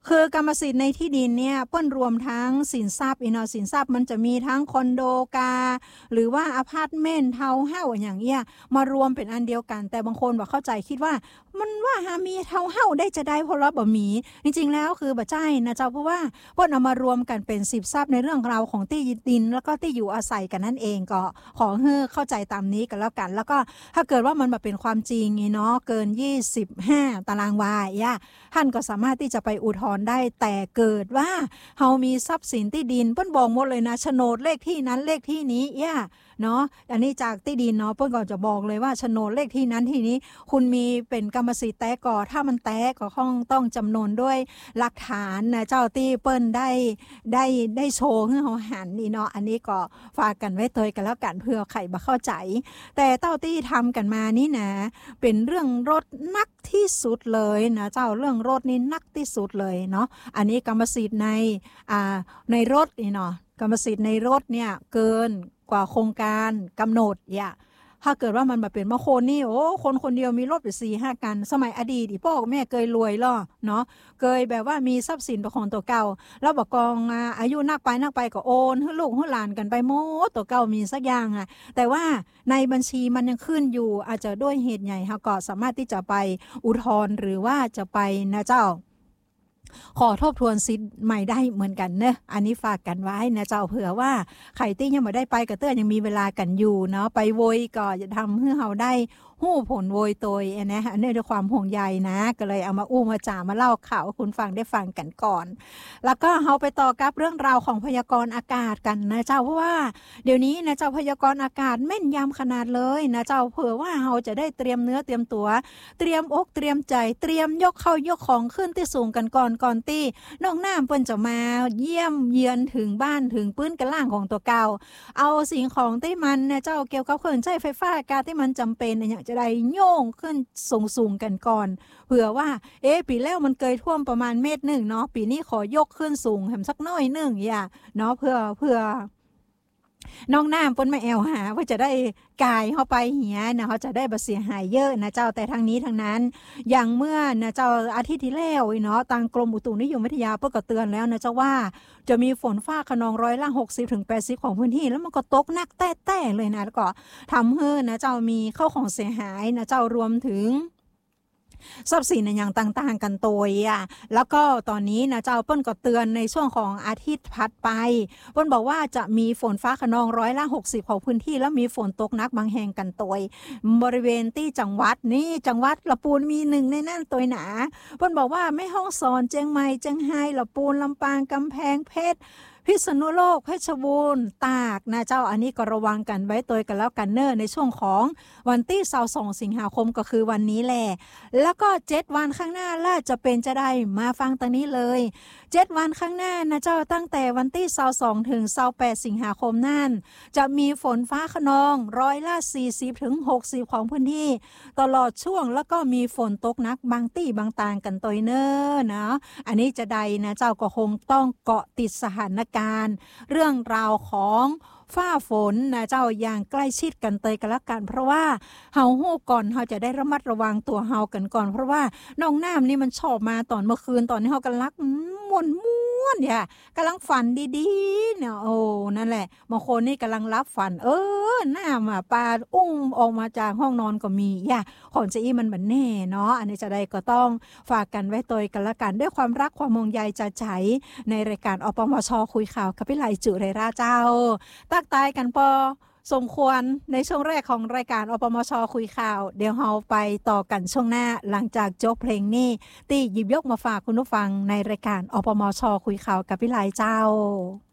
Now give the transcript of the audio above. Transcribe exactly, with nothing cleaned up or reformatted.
คือกรรมสิทธิ์ในที่ดินเนี่ยเปิ้นรวมทั้งสินทรัพย์อีเนาะสินทรัพย์มันจะมีทั้งคอนโดกาหรือว่าอพาร์ตเมนต์เฮาส์เฮาอย่างเงี้ยมารวมเป็นอันเดียวกันแต่บางคนบ่เข้าใจคิดว่ามันว่าหามีเฮาส์เฮาได้จะได้เพราะว่าบ่มีจริงๆแล้วคือบ่ใช่นะเจ้าเพราะว่าเปิ้นเอามารวมกันเป็นสิบทรัพย์ในเรื่องราวของที่ดินแล้วก็ที่อยู่อาศัยกันนั่นเองก็ขอให้เข้าใจตามนี้กันแล้วกันแล้วก็ถ้าเกิดว่ามันบ่เป็นความจริงนี่เนาะเกินยี่สิบห้าตารางวาอ่ะท่านก็สามารถที่จะไปอุทธรณ์ได้แต่เกิดว่าเฮามีทรัพย์สินที่ดินเปิ้นบอกหมดเลยนะโฉนดเลขที่นั้นเลขที่นี้ย่าเนาะอันนี้จากที่ดินเนาะเปิ้นก็จะบอกเลยว่าโฉนดเลขที่นั้นที่นี้คุณมีเป็นกรรมสิทธิ์แตกก่อถ้ามันแตกก็ต้องต้องจำนวนด้วยหลักฐานนะเจ้าที่เปิ้นได้ได้ได้โชว์ให้เฮาหันนี่เนาะอันนี้ก็ฝากกันไว้เตยกันแล้วกันเพื่อใครบ่เข้าใจแต่เต้าที่ทำกันมานี่นะเป็นเรื่องรถนักที่สุดเลยนะเจ้าเรื่องรถนี่นักที่สุดเลยเนาะอันนี้กรรมสิทธิ์ในอ่าในรถนี่เนาะกรรมสิทธิ์ในรถเนี่ยเกินกว่าโครงการกำหนดอย่าถ้าเกิดว่ามันมาเป็นมาโคนนี่โอ้คนคนเดียวมีรถไป สี่ห้า กันสมัยอดีตอีพ่อแม่เคยรวยล่อเนาะเคยแบบว่ามีทรัพย์สินเป็นของตัวเก่าแล้วบอกกองอายุนักไปนักไปก็โอนให้ลูกให้หลานกันไปหมดตัวเก่ามีสักอย่างอ่ะแต่ว่าในบัญชีมันยังขึ้นอยู่อาจจะด้วยเหตุใหญ่ค่ะก็สามารถที่จะไปอุทธรณ์หรือว่าจะไปนะเจ้าขอทบทวนสิทธิ์ใหม่ได้เหมือนกันเนอะอันนี้ฝากกันไว้นะเจ้าเผื่อว่าใครที่ยังไม่ได้ไปกระเตื้อยังมีเวลากันอยู่เนาะไปโวยก็จะทำให้เราได้หู้ผลโวยโตยนะฮะด้วยความห่วงใยนะก็เลยเอามาอู้มาจ่ามาเล่าข่าวให้คุณฟังได้ฟังกันก่อนแล้วก็เราไปต่อกับเรื่องราวของพยากรณ์อากาศกันนะเจ้าเพราะว่าเดี๋ยวนี้นะเจ้าพยากรณ์อากาศแม่นยำขนาดเลยนะเจ้าเผื่อว่าเราจะได้เตรียมเนื้อเตรียมตัวเตรียมอกเตรียมใจเตรียมยกเข้ายกของขึ้นที่สูงกันก่อนก่อนที่น้องน้ำเปิ้นจะมาเยี่ยมเยือนถึงบ้านถึงปื้นกันล่างของตัวเก่าเอาสิ่งของที่มันนะเจ้าเกี่ยวกับเครื่องใช้ไฟฟ้าอากาศที่มันจำเป็นอย่างจะได้โยงขึ้นสูงๆกันก่อนเผื่อว่าเอ๊ะปีแล้วมันเคยท่วมประมาณเมตรหนึ่งเนาะปีนี้ขอยกขึ้นสูงแหมสักน้อยหนึ่งอย่าเนาะเพื่อเพื่อน้องน้ำเปิ้นมาแอวหาว่าจะได้กายเข้าไปเหียนะเขาจะได้บ่เสียหายเยอะนะเจ้าแต่ทางนี้ทางนั้นอย่างเมื่อนะเจ้าอาทิตย์ที่แล้วเนาะทางกรมอุตุนิยมวิทยาเพิ่นก็เตือนแล้วนะเจ้าว่าจะมีฝนฟ้าคะนองร้อยละ หกสิบถึงแปดสิบ ของพื้นที่แล้วมันก็ตกหนักแต้ๆเลยนะแล้วก็ทำให้นะเจ้ามีเข้าของเสียหายนะเจ้ารวมถึงทรัพย์สินอย่างต่างๆกันตัวอ่ะแล้วก็ตอนนี้นะเจ้าเปิ้นก็เตือนในช่วงของอาทิตย์ถัดไปเปิ้นบอกว่าจะมีฝนฟ้าคะนองร้อยละหกสิบของพื้นที่แล้วมีฝนตกหนักบางแห่งกันตัวบริเวณที่จังหวัดนี่จังหวัดละปูนมีหนึ่งในนั่นตัวหนาเปิ้นบอกว่าแม่ฮ่องสอนเชียงใหม่เชียงรายละปูนลำปางกำแพงเพชรพิษณุโลกเพชรบูรณ์ตากนะเจ้าอันนี้ก็ระวังกันไว้ตัวกันแล้วกันเนอในช่วงของวันที่ยี่สิบสองสิงหาคมก็คือวันนี้แหละแล้วก็เจ็ดวันข้างหน้าล่ะจะเป็นจะได้มาฟังตรงนี้เลยเจ็ดวันข้างหน้านะเจ้าตั้งแต่วันที่ยี่สิบสองถึงยี่สิบแปดสิงหาคมนั่นจะมีฝนฟ้าคะนองร้อยละสี่สิบถึงหกสิบของพื้นที่ตลอดช่วงแล้วก็มีฝนตกหนักบางที่บางตางกันตัวเนอนะอันนี้จะได้นะเจ้าก็คงต้องเกาะติดสถานการณ์เรื่องราวของฟ้าฝนนะเจ้าอย่างใกล้ชิดกันเตยกันละกันเพราะว่าเฮาฮู้ก่อนเฮาจะได้ระมัดระวังตัวเฮากันก่อนเพราะว่าน้องน้ำนี่มันชอบมาตอนเมื่อคืนตอนนี้เฮากำลังม่วนม่วนเนี่ยกำลังฝันดีๆเนี่ยโอ้นั่นแหละบางคนนี่กำลังรับฝันเออน้ำอ่ะปลาอุ้มออกมาจากห้องนอนก็มีอย่าของเจอี้มันบันแน่เนาะอันนี้จะได้ก็ต้องฝากกันไว้ตัวกันละกันด้วยความรักความห่วงใยจะใจในรายการอปมชคุยข่าวกับพี่ไหลจุเรราเจ้าตักตายกันปอสมควรในช่วงแรกของรายการอปมชคุยข่าวเดี๋ยวเราไปต่อกันช่วงหน้าหลังจากจบเพลงนี้ที่หยิบยกมาฝากคุณผู้ฟังในรายการอปมชคุยข่าวกับพี่ไหลเจ้า